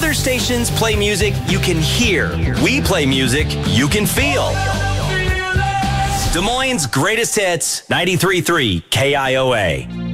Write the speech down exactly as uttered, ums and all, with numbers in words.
Other stations play music you can hear. We play music you can feel. Des Moines' greatest hits, ninety-three point three K I O A.